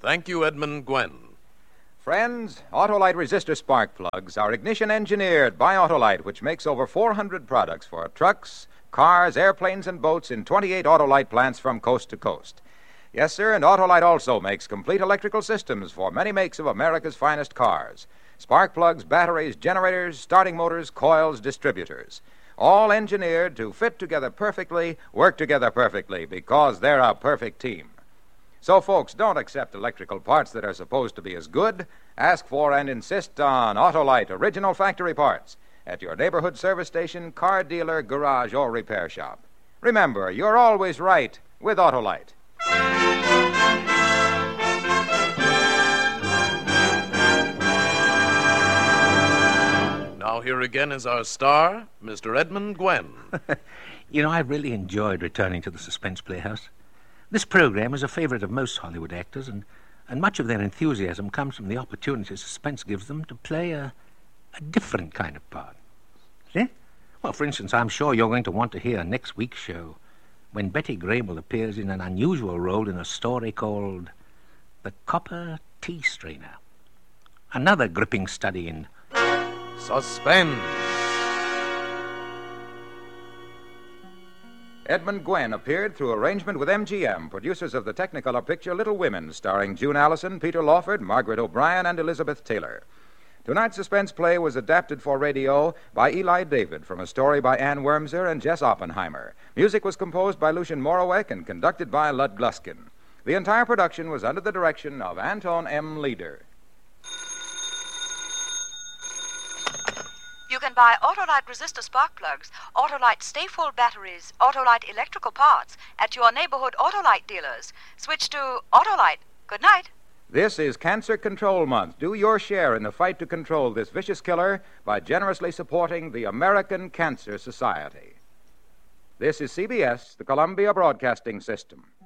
Thank you, Edmund Gwen. Friends, Autolite resistor spark plugs are ignition engineered by Autolite, which makes over 400 products for trucks, cars, airplanes, and boats in 28 Autolite plants from coast to coast. Yes, sir, and Autolite also makes complete electrical systems for many makes of America's finest cars. Spark plugs, batteries, generators, starting motors, coils, distributors. All engineered to fit together perfectly, work together perfectly, because they're a perfect team. So, folks, don't accept electrical parts that are supposed to be as good. Ask for and insist on Autolite original factory parts at your neighborhood service station, car dealer, garage, or repair shop. Remember, you're always right with Autolite. Now here again is our star, Mr. Edmund Gwen. I really enjoyed returning to the Suspense Playhouse. This program is a favorite of most Hollywood actors, and much of their enthusiasm comes from the opportunity Suspense gives them to play a different kind of part. See? Well, for instance, I'm sure you're going to want to hear next week's show when Betty Grable appears in an unusual role in a story called The Copper Tea Strainer. Another gripping study in Suspense. Edmund Gwen appeared through arrangement with MGM, producers of the Technicolor picture Little Women, starring June Allison, Peter Lawford, Margaret O'Brien, and Elizabeth Taylor. Tonight's suspense play was adapted for radio by Eli David from a story by Ann Wormser and Jess Oppenheimer. Music was composed by Lucien Morawek and conducted by Lud Gluskin. The entire production was under the direction of Anton M. Leader. You can buy Autolite resistor spark plugs, Autolite stay-full batteries, Autolite electrical parts at your neighborhood Autolite dealers. Switch to Autolite. Good night. This is Cancer Control Month. Do your share in the fight to control this vicious killer by generously supporting the American Cancer Society. This is CBS, the Columbia Broadcasting System.